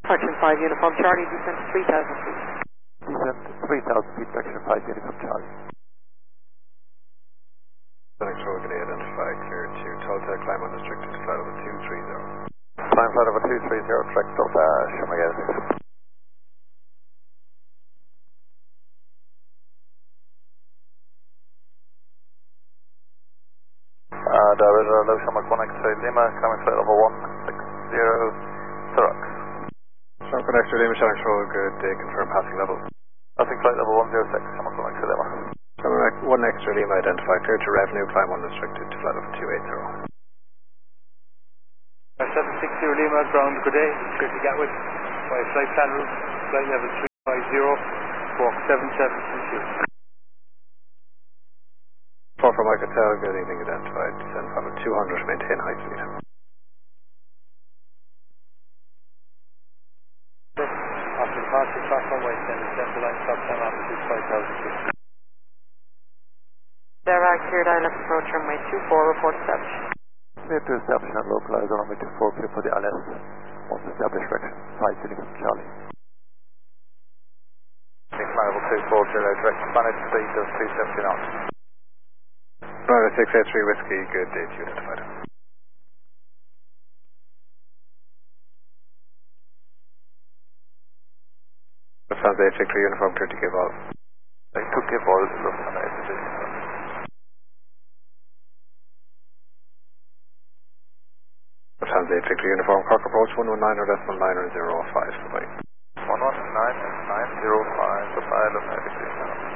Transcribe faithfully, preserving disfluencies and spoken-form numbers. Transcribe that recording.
Fraction five Uniform Charlie, descent three thousand feet. Descent three thousand feet, Fraction five Uniform Charlie. Next road gonna identify clear to Tulsa, climb unrestricted, flight over two three zero. Climb flight over two three zero, track Delta, show my guys. Uh, Director Low Shamrock one X-ray Lima, climbing flight level one six zero, Thorax. Shamrock one X-ray Lima, Shamrock Road, good day, confirm passing level. Passing flight level one zero six, Shamrock one X-ray Lima. Shamrock one X-ray Lima identified, clear to revenue, climb unrestricted to flight level two eight zero. seven six zero Lima, ground, good day, clear to Gatwick, by flight plan route, flight level three five zero, walk seven seven two two. four from Mike Hotel, good evening identified, descend level two hundred, maintain high speed. After departure, track runway ten, central line, stop time altitude five thousand feet. There are cleared I L S approach runway two four, report established. Clear to establish and localize on runway two four, clear for the I L S. Once established, Fraction five Uniform Charlie. Flight level two four, clear direct, managed speed of two seventy knots. Bravo six eight three Whiskey, good date identified. Lufthansa eight six three Uniform, clear to give all. They took give all, Lufthansa eight six three. Lufthansa eight six three Uniform, Cork approach one one nine or decimal nine or zero five, goodbye. one one nine nine zero five, goodbye, Lufthansa eight six three.